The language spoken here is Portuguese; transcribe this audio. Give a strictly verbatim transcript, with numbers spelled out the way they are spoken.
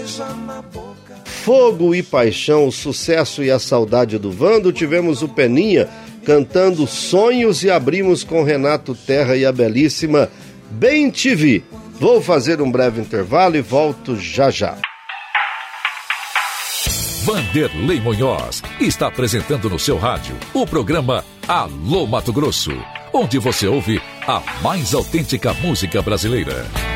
Fogo e Paixão, o sucesso e a saudade do Vando. Tivemos o Peninha cantando Sonhos e abrimos com Renato Terra e a belíssima Bem Te Vi. Vou fazer um breve intervalo e volto já já. Vanderlei Munhoz está apresentando no seu rádio o programa Alô Mato Grosso, onde você ouve a mais autêntica música brasileira.